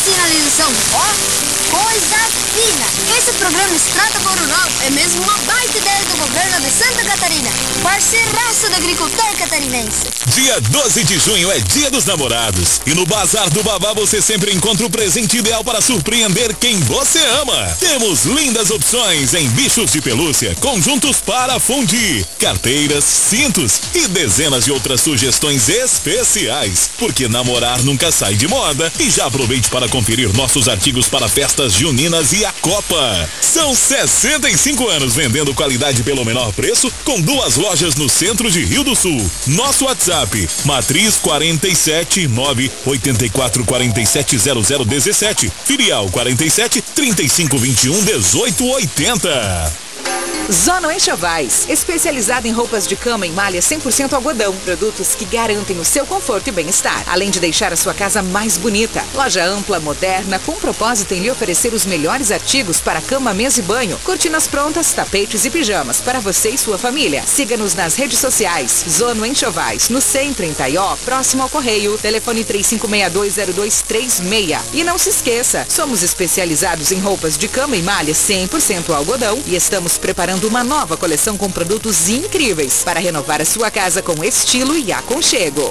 sinalização. Ó, coisa fina. Esse programa Estrada Boa Rural é mesmo uma baita ideia do governo de Santa Catarina. Parceiraço do agricultor catarinense. Dia 12 de junho é Dia dos Namorados. E no Bazar do Babá você sempre encontra o presente ideal para surpreender quem você ama. Temos lindas opções em bichos de pelúcia, conjuntos para fundir, carteiras, cintos e dezenas de outras sugestões especiais. Porque namorar nunca sai de moda. E já aproveite para conferir nossos artigos para festas juninas e a Copa. São 65 anos vendendo qualidade pelo menor preço, com 2 lojas no centro de Rio do Sul. Nosso WhatsApp, Matriz 47 984 47 0017, Filial 47 35 21 18 80. Zona Enxovais, especializada em roupas de cama em malha 100% algodão. Produtos que garantem o seu conforto e bem-estar, além de deixar a sua casa mais bonita. Loja ampla, moderna, com propósito em lhe oferecer os melhores artigos para cama, mesa e banho. Cortinas prontas, tapetes e pijamas para você e sua família. Siga-nos nas redes sociais. Zona Enxovais, no centro, em Itaió, próximo ao Correio. Telefone 35620236. E não se esqueça, somos especializados em roupas de cama e malha 100% algodão e estamos preparando uma nova coleção com produtos incríveis para renovar a sua casa com estilo e aconchego.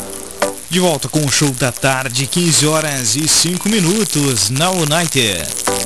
De volta com o Show da Tarde, 15 horas e 5 minutos na United.